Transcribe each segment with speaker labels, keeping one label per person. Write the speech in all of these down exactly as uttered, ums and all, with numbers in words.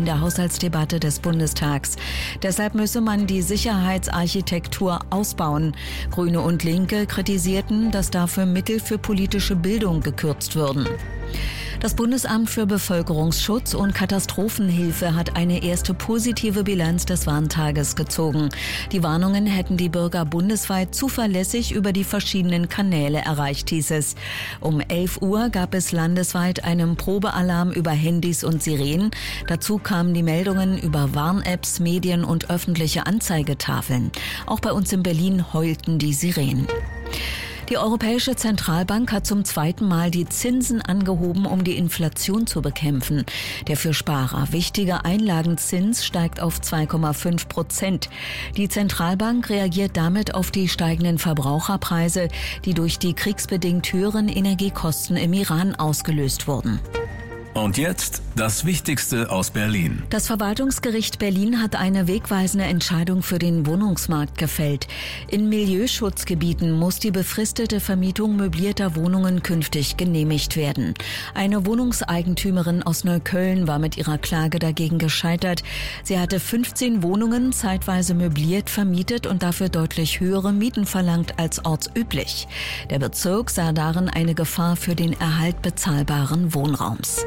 Speaker 1: der Haushaltsdebatte des Bundestags. Deshalb müsse man die Sicherheitsarchitektur ausbauen. Grüne und Linke kritisierten, dass dafür Mittel für politische Bildung gekürzt würden. Das Bundesamt für Bevölkerungsschutz und Katastrophenhilfe hat eine erste positive Bilanz des Warntages gezogen. Die Warnungen hätten die Bürger bundesweit zuverlässig über die verschiedenen Kanäle erreicht, hieß es. Um elf Uhr gab es landesweit einen Probealarm über Handys und Sirenen. Dazu kamen die Meldungen über Warn-Apps, Medien und öffentliche Anzeigetafeln. Auch bei uns in Berlin heulten die Sirenen. Die Europäische Zentralbank hat zum zweiten Mal die Zinsen angehoben, um die Inflation zu bekämpfen. Der für Sparer wichtige Einlagenzins steigt auf zwei Komma fünf Prozent. Die Zentralbank reagiert damit auf die steigenden Verbraucherpreise, die durch die kriegsbedingt höheren Energiekosten im Iran ausgelöst wurden.
Speaker 2: Und jetzt das Wichtigste aus Berlin.
Speaker 1: Das Verwaltungsgericht Berlin hat eine wegweisende Entscheidung für den Wohnungsmarkt gefällt. In Milieuschutzgebieten muss die befristete Vermietung möblierter Wohnungen künftig genehmigt werden. Eine Wohnungseigentümerin aus Neukölln war mit ihrer Klage dagegen gescheitert. Sie hatte fünfzehn Wohnungen zeitweise möbliert vermietet und dafür deutlich höhere Mieten verlangt als ortsüblich. Der Bezirk sah darin eine Gefahr für den Erhalt bezahlbaren Wohnraums.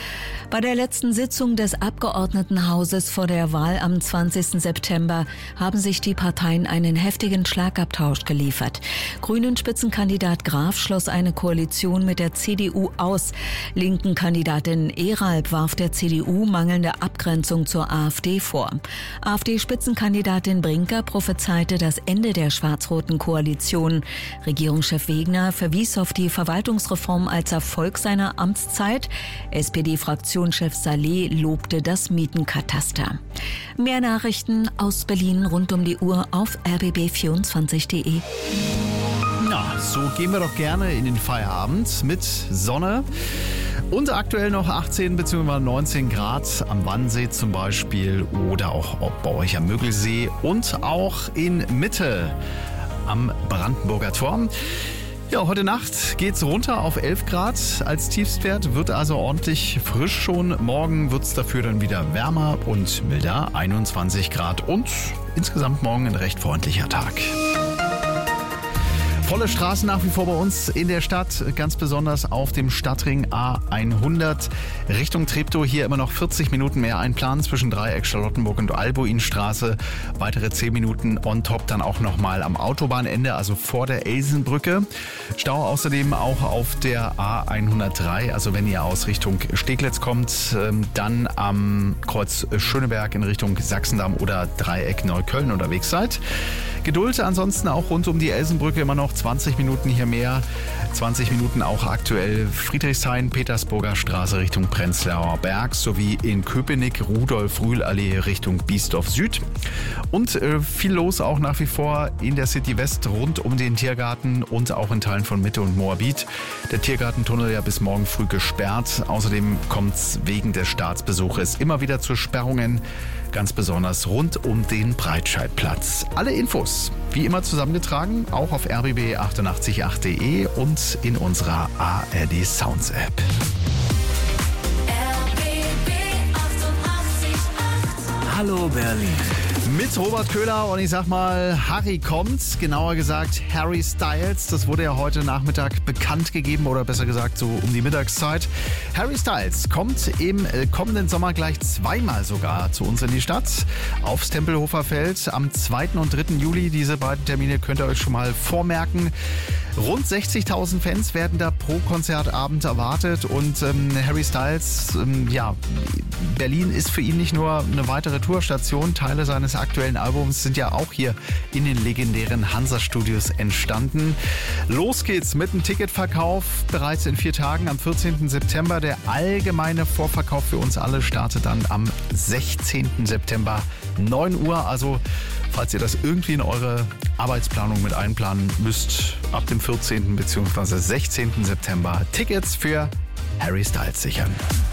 Speaker 1: Bei der letzten Sitzung des Abgeordnetenhauses vor der Wahl am zwanzigsten September haben sich die Parteien einen heftigen Schlagabtausch geliefert. Grünen-Spitzenkandidat Graf schloss eine Koalition mit der C D U aus. Linken Kandidatin Eralb warf der C D U mangelnde Abgrenzung zur AfD vor. AfD-Spitzenkandidatin Brinker prophezeite das Ende der schwarz-roten Koalition. Regierungschef Wegner verwies auf die Verwaltungsreform als Erfolg seiner Amtszeit. S P D-Fraktion Chef Saleh lobte das Mietenkataster. Mehr Nachrichten aus Berlin rund um die Uhr auf r b b vierundzwanzig punkt d e.
Speaker 3: Na, so gehen wir doch gerne in den Feierabend mit Sonne und aktuell noch achtzehn bzw. neunzehn Grad am Wannsee zum Beispiel oder auch bei euch am Mögelsee und auch in Mitte am Brandenburger Tor. Ja, heute Nacht geht's runter auf elf Grad als Tiefstwert, wird also ordentlich frisch schon. Morgen wird's dafür dann wieder wärmer und milder, einundzwanzig Grad und insgesamt morgen ein recht freundlicher Tag. Volle Straßen nach wie vor bei uns in der Stadt, ganz besonders auf dem Stadtring A hundert Richtung Treptow. Hier immer noch vierzig Minuten mehr einplanen zwischen Dreieck, Charlottenburg und Albuinstraße. Weitere zehn Minuten on top dann auch nochmal am Autobahnende, also vor der Elsenbrücke. Stau außerdem auch auf der A hundertdrei, also wenn ihr aus Richtung Steglitz kommt, dann am Kreuz Schöneberg in Richtung Sachsendamm oder Dreieck Neukölln unterwegs seid. Geduld ansonsten auch rund um die Elsenbrücke immer noch zwanzig Minuten hier mehr, zwanzig Minuten auch aktuell Friedrichshain, Petersburger Straße Richtung Prenzlauer Berg sowie in Köpenick, Rudolf-Rühl-Allee Richtung Biesdorf Süd. Und äh, viel los auch nach wie vor in der City West rund um den Tiergarten und auch in Teilen von Mitte und Moabit. Der Tiergartentunnel ja bis morgen früh gesperrt. Außerdem kommt es wegen des Staatsbesuches immer wieder zu Sperrungen, ganz besonders rund um den Breitscheidplatz. Alle Infos wie immer zusammengetragen, auch auf r b b achtundachtzig punkt acht punkt d e und in unserer A R D Sounds App.
Speaker 2: R B B achtundachtzig Komma acht. Hallo Berlin.
Speaker 3: Mit Robert Köhler und ich sag mal, Harry kommt, genauer gesagt Harry Styles. Das wurde ja heute Nachmittag bekannt gegeben oder besser gesagt so um die Mittagszeit. Harry Styles kommt im kommenden Sommer gleich zweimal sogar zu uns in die Stadt. Aufs Tempelhofer Feld am zweiten und dritten Juli. Diese beiden Termine könnt ihr euch schon mal vormerken. Rund sechzigtausend Fans werden da pro Konzertabend erwartet und ähm, Harry Styles, ähm, ja, Berlin ist für ihn nicht nur eine weitere Tourstation. Teile seines aktuellen Albums sind ja auch hier in den legendären Hansa-Studios entstanden. Los geht's mit dem Ticketverkauf bereits in vier Tagen am vierzehnten September. Der allgemeine Vorverkauf für uns alle startet dann am sechzehnten September neun Uhr. Also falls ihr das irgendwie in eure Arbeitsplanung mit einplanen müsst, ab dem vierzehnten bzw. sechzehnten September Tickets für Harry Styles sichern.